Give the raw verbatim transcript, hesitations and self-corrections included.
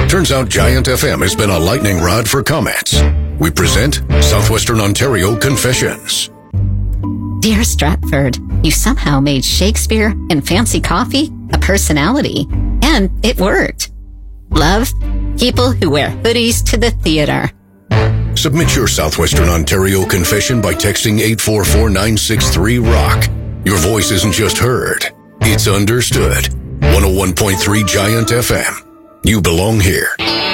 Turns out Giant F M has been a lightning rod for comments. We present Southwestern Ontario Confessions. Dear Stratford, you somehow made Shakespeare and fancy coffee a personality, and it worked. Love, people who wear hoodies to the theater. Submit your Southwestern Ontario confession by texting eight four four nine six three ROCK. Your voice isn't just heard, it's understood. one oh one point three Giant F M. You belong here.